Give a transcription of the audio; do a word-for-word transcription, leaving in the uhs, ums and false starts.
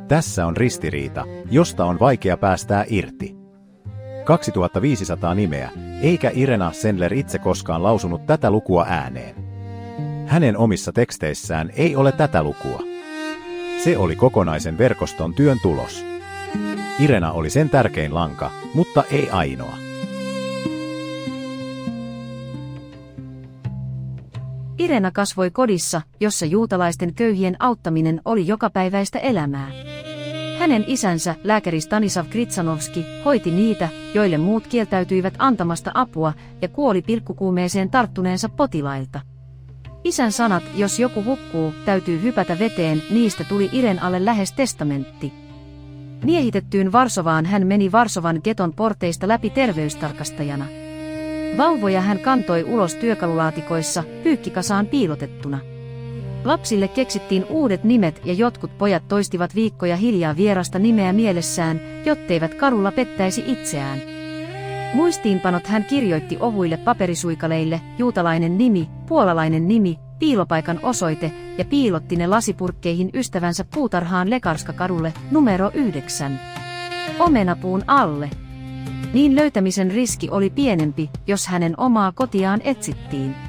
Tässä on ristiriita, josta on vaikea päästää irti. kaksituhattaviisisataa nimeä, eikä Irena Sendler itse koskaan lausunut tätä lukua ääneen. Hänen omissa teksteissään ei ole tätä lukua. Se oli kokonaisen verkoston työn tulos. Irena oli sen tärkein lanka, mutta ei ainoa. Irena kasvoi kodissa, jossa juutalaisten köyhien auttaminen oli jokapäiväistä elämää. Hänen isänsä, lääkäri Stanislav Kritsanovski, hoiti niitä, joille muut kieltäytyivät antamasta apua ja kuoli pilkkukuumeeseen tarttuneensa potilailta. Isän sanat, jos joku hukkuu, täytyy hypätä veteen, niistä tuli Irenalle lähes testamentti. Miehitettyyn Varsovaan hän meni Varsovan geton porteista läpi terveystarkastajana. Vauvoja hän kantoi ulos työkalulaatikoissa, pyykkikasaan piilotettuna. Lapsille keksittiin uudet nimet ja jotkut pojat toistivat viikkoja hiljaa vierasta nimeä mielessään, jotteivät kadulla pettäisi itseään. Muistiinpanot hän kirjoitti ovuille paperisuikaleille, juutalainen nimi, puolalainen nimi, piilopaikan osoite ja piilotti ne lasipurkkeihin ystävänsä puutarhaan Lekarska-kadulle, numero yhdeksän. Omenapuun alle. Niin löytämisen riski oli pienempi, jos hänen omaa kotiaan etsittiin.